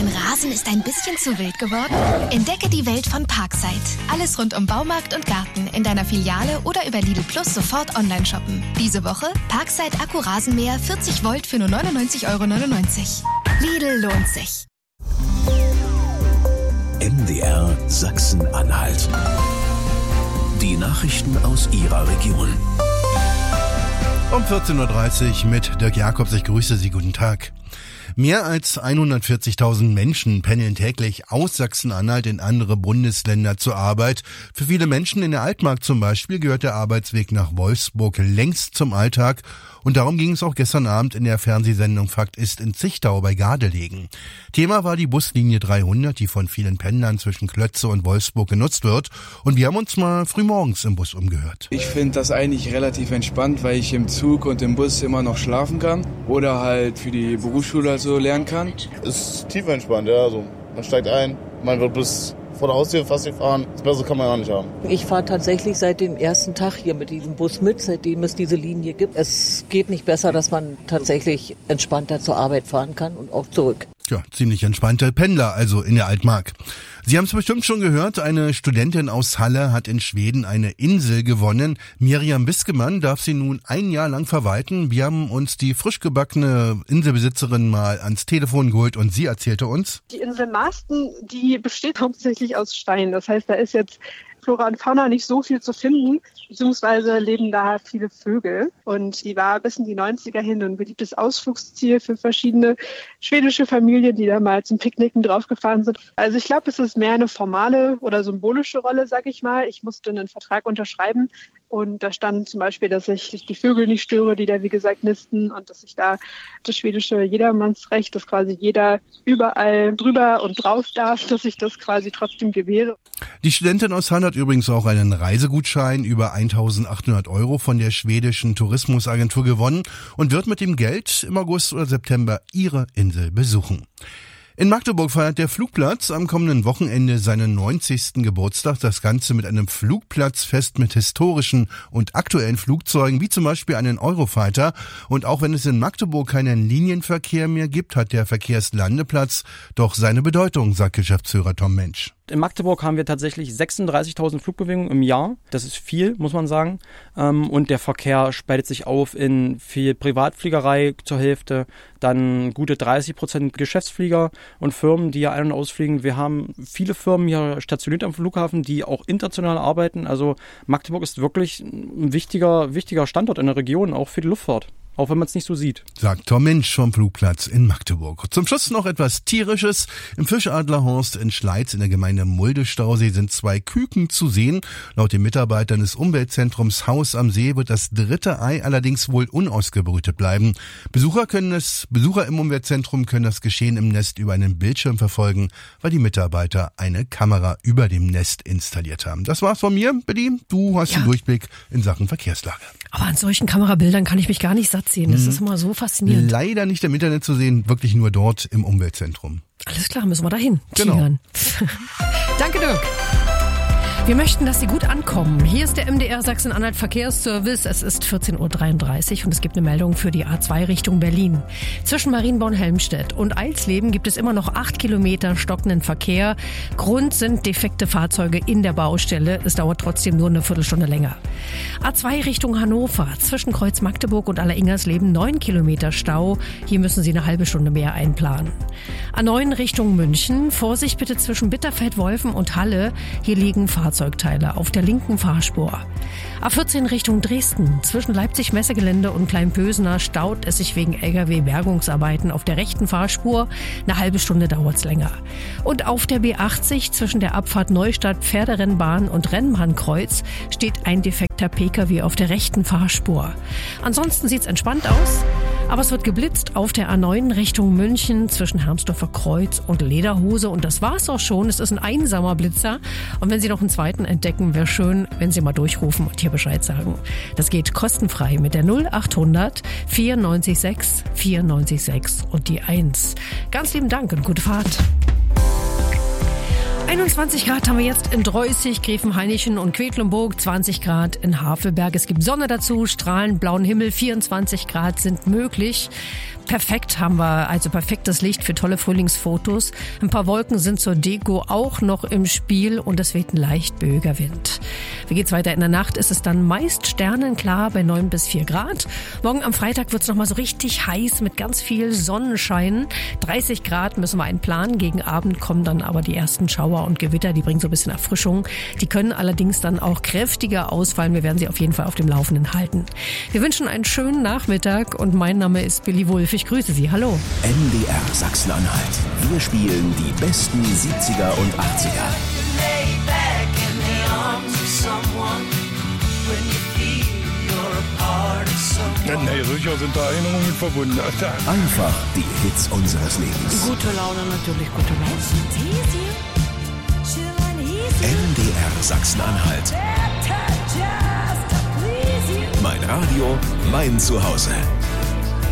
Dein Rasen ist ein bisschen zu wild geworden? Entdecke die Welt von Parkside. Alles rund um Baumarkt und Garten in deiner Filiale oder über Lidl Plus sofort online shoppen. Diese Woche Parkside Akku-Rasenmäher 40 Volt für nur 99,99 €. Lidl lohnt sich. MDR Sachsen-Anhalt. Die Nachrichten aus Ihrer Region. Um 14.30 Uhr mit Dirk Jakobs. Ich grüße Sie. Guten Tag. Mehr als 140.000 Menschen pendeln täglich aus Sachsen-Anhalt in andere Bundesländer zur Arbeit. Für viele Menschen in der Altmark zum Beispiel gehört der Arbeitsweg nach Wolfsburg längst zum Alltag. Und darum ging es auch gestern Abend in der Fernsehsendung Fakt ist in Zichtau bei Gardelegen. Thema war die Buslinie 300, die von vielen Pendlern zwischen Klötze und Wolfsburg genutzt wird. Und wir haben uns mal frühmorgens im Bus umgehört. Ich finde das eigentlich relativ entspannt, weil ich im Zug und im Bus immer noch schlafen kann oder halt für die Berufsschule so lernen kann. Ist tief entspannt, ja. Also man steigt ein, man wird bis vor der Haustür fast gefahren. Das Bessere kann man auch nicht haben. Ich fahre tatsächlich seit dem ersten Tag hier mit diesem Bus mit, seitdem es diese Linie gibt. Es geht nicht besser, dass man tatsächlich entspannter zur Arbeit fahren kann und auch zurück. Ja, ziemlich entspannte Pendler, also in der Altmark. Sie haben es bestimmt schon gehört, eine Studentin aus Halle hat in Schweden eine Insel gewonnen. Miriam Biskemann darf sie nun ein Jahr lang verwalten. Wir haben uns die frisch gebackene Inselbesitzerin mal ans Telefon geholt und sie erzählte uns: Die Insel Marsten, die besteht hauptsächlich aus Stein. Das heißt, da ist jetzt Flora und Fauna nicht so viel zu finden, beziehungsweise leben da viele Vögel. Und die war bis in die 90er hin ein beliebtes Ausflugsziel für verschiedene schwedische Familien, die da mal zum Picknicken draufgefahren sind. Also ich glaube, es ist mehr eine formale oder symbolische Rolle, sag ich mal. Ich musste einen Vertrag unterschreiben und da stand zum Beispiel, dass ich die Vögel nicht störe, die da wie gesagt nisten, und dass ich da das schwedische Jedermannsrecht, dass quasi jeder überall drüber und drauf darf, dass ich das quasi trotzdem gewähre. Die Studentin aus Halle hat übrigens auch einen Reisegutschein über 1.800 € von der schwedischen Tourismusagentur gewonnen und wird mit dem Geld im August oder September ihre Insel besuchen. In Magdeburg feiert der Flugplatz am kommenden Wochenende seinen 90. Geburtstag. Das Ganze mit einem Flugplatzfest mit historischen und aktuellen Flugzeugen, wie zum Beispiel einen Eurofighter. Und auch wenn es in Magdeburg keinen Linienverkehr mehr gibt, hat der Verkehrslandeplatz doch seine Bedeutung, sagt Geschäftsführer Tom Mensch. In Magdeburg haben wir tatsächlich 36.000 Flugbewegungen im Jahr. Das ist viel, muss man sagen. Und der Verkehr spaltet sich auf in viel Privatfliegerei zur Hälfte, dann gute 30% Geschäftsflieger und Firmen, die hier ein- und ausfliegen. Wir haben viele Firmen hier stationiert am Flughafen, die auch international arbeiten. Also Magdeburg ist wirklich ein wichtiger Standort in der Region, auch für die Luftfahrt. Auch wenn man es nicht so sieht. Sagt Tom Mensch vom Flugplatz in Magdeburg. Zum Schluss noch etwas Tierisches. Im Fischadlerhorst in Schleiz in der Gemeinde Mulde-Stausee sind 2 Küken zu sehen. Laut den Mitarbeitern des Umweltzentrums Haus am See wird das 3. Ei allerdings wohl unausgebrütet bleiben. Besucher im Umweltzentrum können das Geschehen im Nest über einen Bildschirm verfolgen, weil die Mitarbeiter eine Kamera über dem Nest installiert haben. Das war's von mir, Betty. Du hast den Durchblick in Sachen Verkehrslage. Aber an solchen Kamerabildern kann ich mich gar nicht satt sehen. Das ist immer so faszinierend. Leider nicht im Internet zu sehen, wirklich nur dort im Umweltzentrum. Alles klar, müssen wir dahin. Genau. Tigern. Danke, Dirk. Wir möchten, dass Sie gut ankommen. Hier ist der MDR Sachsen-Anhalt Verkehrsservice. Es ist 14.33 Uhr und es gibt eine Meldung für die A2 Richtung Berlin. Zwischen Marienborn-Helmstedt und Eilsleben gibt es immer noch 8 Kilometer stockenden Verkehr. Grund sind defekte Fahrzeuge in der Baustelle. Es dauert trotzdem nur eine Viertelstunde länger. A2 Richtung Hannover. Zwischen Kreuz Magdeburg und Alleringersleben 9 Kilometer Stau. Hier müssen Sie eine halbe Stunde mehr einplanen. A9 Richtung München. Vorsicht bitte zwischen Bitterfeld-Wolfen und Halle. Hier liegen Fahrzeugteile auf der linken Fahrspur. A14 Richtung Dresden. Zwischen Leipzig-Messegelände und Kleinpösener staut es sich wegen LKW-Bergungsarbeiten auf der rechten Fahrspur. Eine halbe Stunde dauert's länger. Und auf der B80 zwischen der Abfahrt Neustadt Pferderennbahn und Rennbahnkreuz steht ein defekter Pkw auf der rechten Fahrspur. Ansonsten sieht's entspannt aus, aber es wird geblitzt auf der A9 Richtung München zwischen Hermsdorfer Kreuz und Lederhose. Und das war's auch schon. Es ist ein einsamer Blitzer. Und wenn Sie noch einen zweiten entdecken, wäre schön, wenn Sie mal durchrufen und hier Bescheid sagen. Das geht kostenfrei mit der 0800 94 6 und die 1. Ganz lieben Dank und gute Fahrt. 21 Grad haben wir jetzt in Dreußig, Gräfenhainichen und Quedlinburg, 20 Grad in Havelberg. Es gibt Sonne dazu, strahlend blauen Himmel, 24 Grad sind möglich. Perfekt haben wir, also perfektes Licht für tolle Frühlingsfotos. Ein paar Wolken sind zur Deko auch noch im Spiel und es weht ein leicht böiger Wind. Wie geht's weiter? In der Nacht ist es dann meist sternenklar bei 9 bis 4 Grad. Morgen am Freitag wird's nochmal so richtig heiß mit ganz viel Sonnenschein. 30 Grad müssen wir einplanen. Gegen Abend kommen dann aber die ersten Schauer und Gewitter. Die bringen so ein bisschen Erfrischung. Die können allerdings dann auch kräftiger ausfallen. Wir werden Sie auf jeden Fall auf dem Laufenden halten. Wir wünschen einen schönen Nachmittag und mein Name ist Billy Wulff. Ich grüße Sie. Hallo. MDR Sachsen-Anhalt. Wir spielen die besten 70er und 80er. Nee, sicher sind da Erinnerungen verbunden. Einfach die Hits unseres Lebens. Gute Laune, natürlich gute Laune. MDR Sachsen-Anhalt. Mein Radio, mein Zuhause.